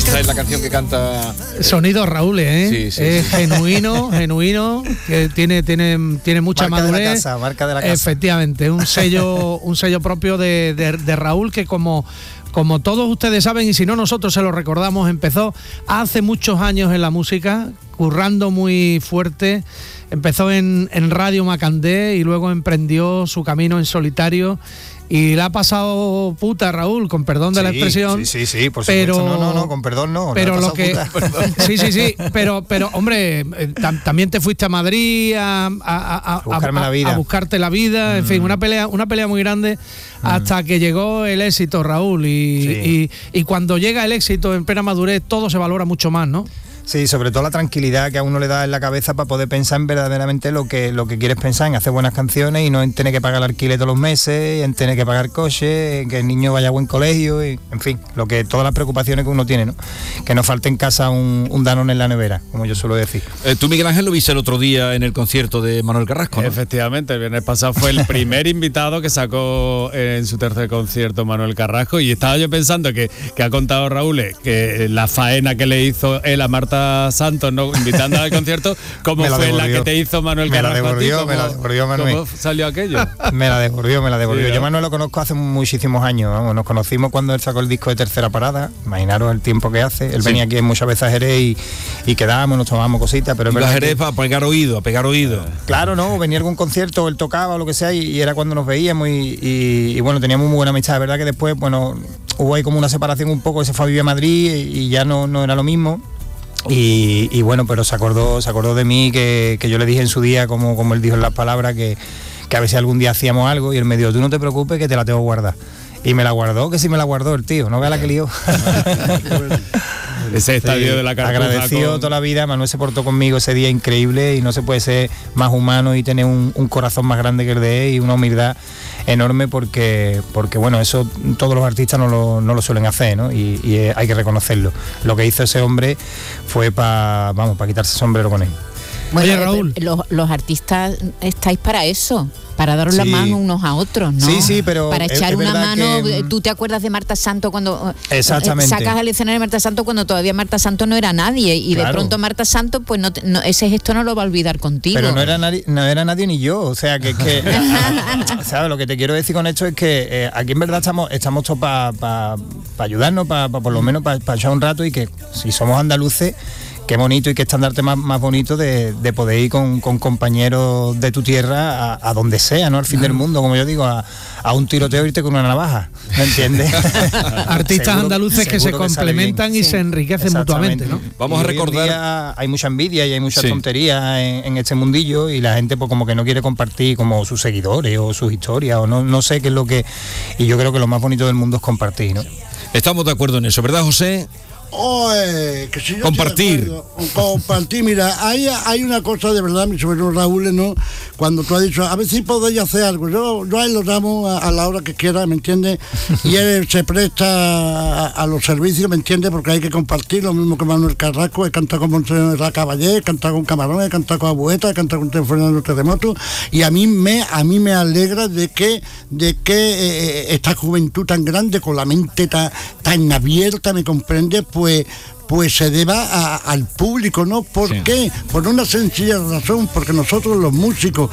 Esta es la canción que canta... Sonido Raúl, Sí, sí, es sí. genuino, que tiene mucha marca madurez. De la casa, marca de la casa. Efectivamente, un sello propio de Raúl, que como todos ustedes saben, y si no nosotros se lo recordamos, empezó hace muchos años en la música, currando muy fuerte. Empezó en Radio Macandé y luego emprendió su camino en solitario. Y le ha pasado puta, Raúl, con perdón de la expresión. Sí, por pero, supuesto. No, con perdón no. Pero lo que... Sí, pero hombre, también te fuiste a Madrid a buscarte la vida. En fin, una pelea muy grande hasta que llegó el éxito, Raúl. Y cuando llega el éxito en plena madurez, todo se valora mucho más, ¿no? Sí, sobre todo la tranquilidad que a uno le da en la cabeza para poder pensar en verdaderamente lo que quieres pensar, en hacer buenas canciones y no en tener que pagar el alquiler todos los meses, en tener que pagar coche, en que el niño vaya a buen colegio, y, en fin, todas las preocupaciones que uno tiene, ¿no? Que no falte en casa un Danone en la nevera, como yo suelo decir. Tú, Miguel Ángel, lo viste el otro día en el concierto de Manuel Carrasco, ¿no? Efectivamente, el viernes pasado fue el primer invitado que sacó en su tercer concierto Manuel Carrasco, y estaba yo pensando que ha contado Raúl que la faena que le hizo él a Marta Santos, ¿no?, invitándola al concierto, ¿cómo fue la que te hizo Manuel Carrasco? Me la devolvió Manuel. ¿Cómo salió aquello? Me la devolvió. Sí, Yo Manuel lo conozco hace muchísimos años, vamos, nos conocimos cuando él sacó el disco de Tercera Parada, imaginaros el tiempo que hace. Él venía aquí muchas veces a Jerez y quedábamos, nos tomábamos cositas, pero es verdad. A Jerez para pegar oído, Claro, no, venía algún concierto, él tocaba o lo que sea, y era cuando nos veíamos y bueno, teníamos muy buena amistad. Es verdad que después, bueno, hubo ahí como una separación un poco, se fue a vivir a Madrid y ya no era lo mismo. Y bueno, pero se acordó de mí, que yo le dije en su día, como él dijo en las palabras, que a ver si algún día hacíamos algo, y él me dijo, tú no te preocupes que te la tengo guardada. Y me la guardó, que sí me la guardó el tío, no vea la que lió. Ese estadio de la Cartuja. Agradecido toda la vida, Manuel se portó conmigo ese día increíble, y no se puede ser más humano y tener un corazón más grande que el de él, y una humildad enorme, porque bueno, eso todos los artistas no lo suelen hacer, ¿no? Y hay que reconocerlo. Lo que hizo ese hombre fue para quitarse el sombrero con él. Bueno, oye, Raúl, los artistas estáis para eso, para daros la mano unos a otros, ¿no? Sí, pero para echar una mano. que... ¿Tú te acuerdas de Marta Santos cuando exactamente sacas al escenario de Marta Santos cuando todavía Marta Santos no era nadie, y claro, de pronto Marta Santos, pues no, ese gesto no lo va a olvidar contigo? Pero no era nadie ni yo, o sea que ¿sabes? Lo que te quiero decir con esto es que aquí en verdad estamos todos para ayudarnos, para por lo menos para echar un rato, y que si somos andaluces, qué bonito y qué estandarte más bonito de poder ir con compañeros de tu tierra a donde sea, ¿no? Al fin del mundo, como yo digo, a un tiroteo, irte con una navaja, ¿me entiendes? Artistas andaluces que se complementan y se enriquecen mutuamente, ¿no? Vamos a recordar... Hay mucha envidia y hay mucha tontería en este mundillo, y la gente pues como que no quiere compartir como sus seguidores o sus historias, o no sé qué es lo que... Y yo creo que lo más bonito del mundo es compartir, ¿no? Estamos de acuerdo en eso, ¿verdad, José? Que si yo compartir, mira, hay una cosa de verdad, mi sobrino Raúl, ¿no? Cuando tú has dicho, a ver si podéis hacer algo, yo a él lo llamo a la hora que quiera, ¿me entiendes? Y él se presta a los servicios, ¿me entiendes? Porque hay que compartir, lo mismo que Manuel Carrasco, he cantado con Monseñor Caballé, he cantado con Camarón, he cantado con Abueta, he cantado con Fernando Terremoto, y a mí me alegra de que esta juventud tan grande, con la mente tan abierta, ¿me comprende? Pues se deba al público, ¿no? ¿Por qué? Por una sencilla razón, porque nosotros los músicos,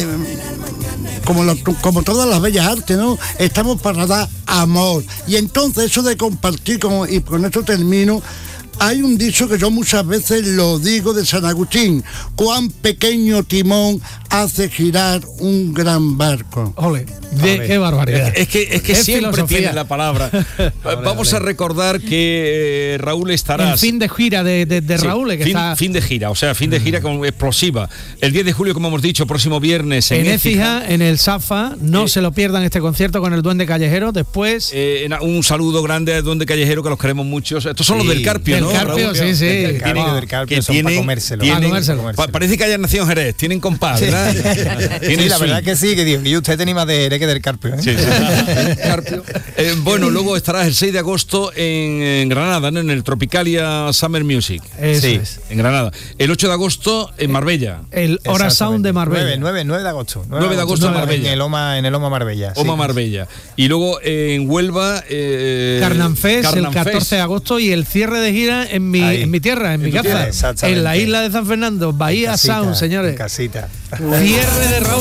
como todas las bellas artes, ¿no? Estamos para dar amor. Y entonces eso de compartir, y con esto termino, hay un dicho que yo muchas veces lo digo de San Agustín: cuán pequeño timón hace girar un gran barco. Ole, qué barbaridad. Es que siempre filosofía. tienes la palabra. Vamos a recordar que Raúl estará... El fin de gira de Raúl, que está... Fin de gira, o sea, fin de gira con explosiva. El 10 de julio, como hemos dicho, próximo viernes en Écija, en el Safa. No se lo pierdan este concierto con el Duende Callejero. Después... un saludo grande al Duende Callejero, que los queremos mucho. Estos son los del Carpio, ¿no? ¿no? Carpio, Raúl? sí, sí. Del Carpio son para comérselo. Para comérselo. Parece que haya nacido en Jerez, tienen compás, ¿verdad? Sí, la verdad que sí, que digo, y usted tenía más de Jerez que del Carpio. Sí, sí. Carpio. Bueno, luego estarás el 6 de agosto en Granada, ¿no? En el Tropicalia Summer Music. Eso Sí. es. En Granada. El 8 de agosto en Marbella. El Hora Sound de Marbella. 9 de agosto. 9 de agosto en Marbella. En el Oma Marbella. Oma sí. Marbella. Y luego en Huelva. Carnanfest el 14 de agosto y el cierre de gira en mi tierra, en mi tu tierra, casa. exactamente. En la isla de San Fernando, Bahía Casita, Sound, señores. en casita. Cierre de Raúl.